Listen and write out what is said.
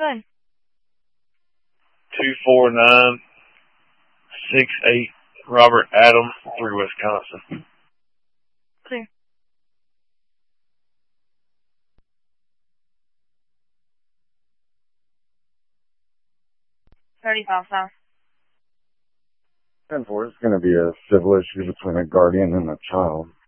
ahead. 24968 Robert Adam, 3 Wisconsin. Clear. $35 south. 10-4, it's going to be a civil issue between a guardian and a child.